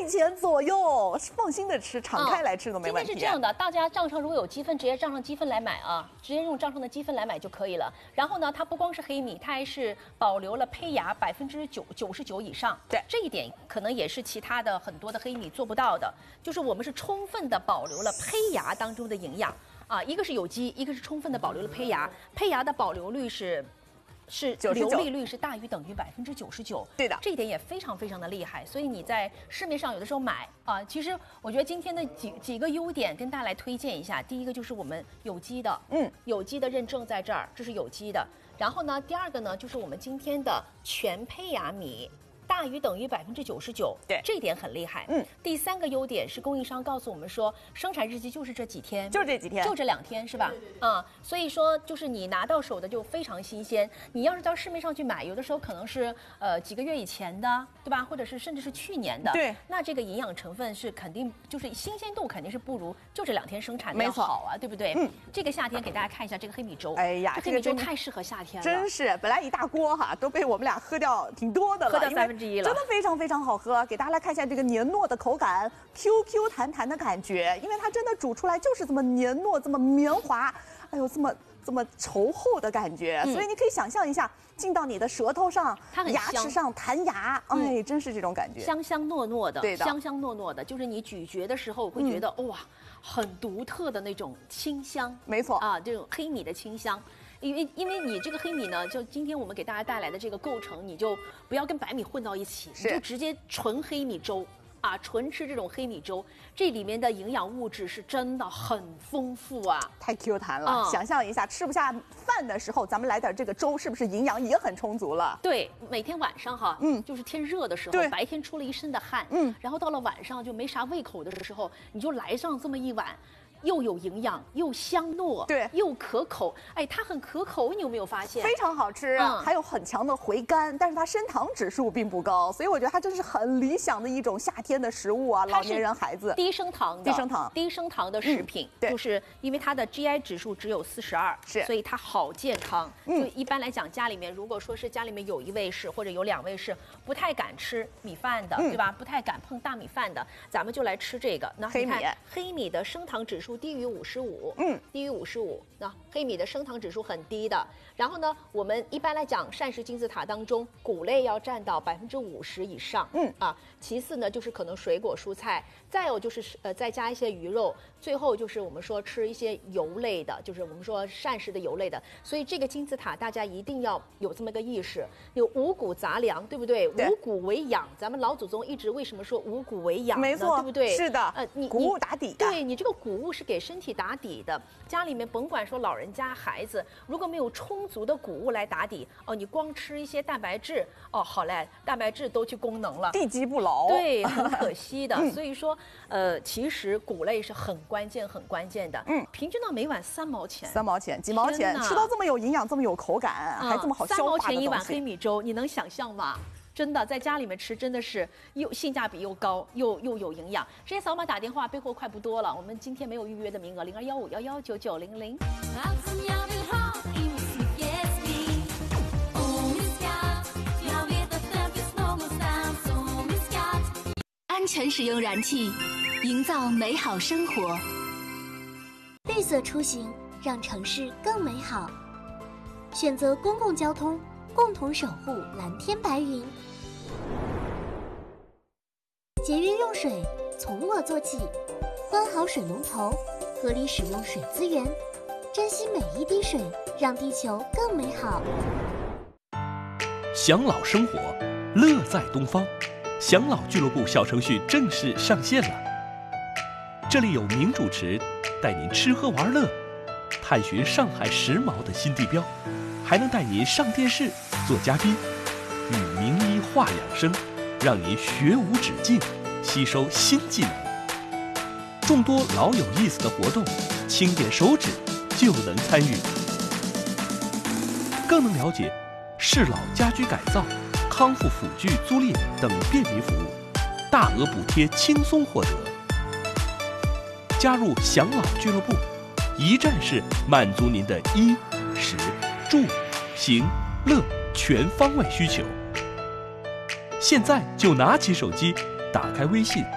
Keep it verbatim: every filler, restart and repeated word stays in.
钱左右，放心的吃，敞开来吃都没问题。 今天是这样的，大家账上如果有积分，直接账上积分来买啊，直接用账上的积分来买就可以了。然后呢，它不光是黑米，它还是保留了胚芽百分之九九十九以上。 对， 这一点可能也是其他的很多的黑米做不到的，就是我们是充分的保留了胚芽当中的营养啊，一个是有机，一个是充分的保留了胚芽，胚芽的保留率是。是流利率是大于等于百分之九十九， 对的， 这一点也非常非常的厉害。所以你在市面上有的时候买啊，其实我觉得今天的几几个优点跟大家来推荐一下。第一个就是我们有机的，嗯，有机的认证在这儿，这是有机的。然后呢，第二个呢就是我们今天的全胚芽米。大于等于百分之九十九， 对， 这一点很厉害。嗯，第三个优点是供应商告诉我们说，生产日期就是这几天， 就这几天， 就这两天，是吧？啊、嗯，所以说就是你拿到手的就非常新鲜。你要是到市面上去买，有的时候可能是呃几个月以前的，对吧？或者是甚至是去年的， 对， 那这个营养成分是肯定就是新鲜度肯定是不如就这两天生产的要好啊，对不对？嗯，这个夏天给大家看一下这个黑米粥， 哎呀， 这黑米粥太适合夏天了， 真是，本来一大锅哈都被我们俩喝掉挺多的了， 喝掉三分之一了， 真的非常非常好喝。给大家来看一下这个黏糯的口感 ，Q Q 弹弹的感觉，因为它真的煮出来就是这么黏糯，这么绵滑，哎呦，这么这么稠厚的感觉，嗯、所以你可以想象一下，进到你的舌头上、牙齿上弹牙，嗯、哎，真是这种感觉， 香香糯糯的， 对的， 香香糯糯的，就是你咀嚼的时候会觉得、嗯、哇，很独特的那种清香， 没错啊，这种黑米的清香。因为因为你这个黑米呢，就今天我们给大家带来的这个构成，你就不要跟白米混到一起，你就直接纯黑米粥啊，纯吃这种黑米粥，这里面的营养物质是真的很丰富啊， 太 Q 弹了。嗯、想象一下，吃不下饭的时候，咱们来点这个粥，是不是营养也很充足了？ 对，每天晚上哈，嗯，就是天热的时候，白天出了一身的汗，嗯，然后到了晚上就没啥胃口的时候，你就来上这么一碗。又有营养，又香糯， 对， 又可口。哎，它很可口，你有没有发现？ 非常好吃，嗯、还有很强的回甘，但是它升糖指数并不高，所以我觉得它真是很理想的一种夏天的食物啊，老年人、孩子。 低升糖的， 低升糖， 低升糖的食品，嗯、 对， 就是因为它的 G I 指数只有四十二， 是， 所以它好健康。 嗯， 就一般来讲，家里面如果说是家里面有一位是或者有两位是不太敢吃米饭的，嗯、对吧？不太敢碰大米饭的，咱们就来吃这个。那黑米， 黑米的升糖指数低于五十五。 嗯， 低于五十五，那黑米的升糖指数很低的。然后呢，我们一般来讲，膳食金字塔当中，谷类要占到百分之五十以上。嗯啊，其次呢，就是可能水果蔬菜，再有就是呃再加一些鱼肉，最后就是我们说吃一些油类的，就是我们说膳食的油类的。所以这个金字塔大家一定要有这么个意识，有五谷杂粮，对不对？ 对， 五谷为养，咱们老祖宗一直为什么说五谷为养呢？ 没错， 对不对？ 是的， 呃，你谷物打底、啊， 对你这个谷物是给身体打底的。家里面甭管说老人家、孩子，如果没有充足的谷物来打底，哦，你光吃一些蛋白质，哦，好嘞，蛋白质都去功能了， 地基不牢， 对，很可惜的。嗯、所以说，呃，其实谷类是很关键、很关键的。嗯，平均到每碗三毛钱， 三毛钱、几毛钱，吃到这么有营养、这么有口感，嗯、还这么好消化的东西。 三毛钱一碗黑米粥，你能想象吗？真的在家里面吃，真的是又性价比又高，又又有营养。直接扫码打电话，备货快不多了。我们今天没有预约的名额，零二幺五幺幺九九零零。 安全使用燃气，营造美好生活。 绿色出行，让城市更美好。选择公共交通，共同守护蓝天白云。节约用水，从我做起，关好水龙头，合理使用水资源，珍惜每一滴水，让地球更美好。 享老生活，乐在东方。享老俱乐部小程序正式上线了，这里有名主持带您吃喝玩乐，探寻上海时髦的新地标，还能带您上电视做嘉宾，与名医话养生，让您学无止境，吸收新技能。众多老有意思的活动，轻点手指就能参与，更能了解适老家居改造、康复辅具租赁等便民服务，大额补贴轻松获得。加入享老俱乐部，一站式满足您的衣食住行乐全方位需求。现在就拿起手机，打开微信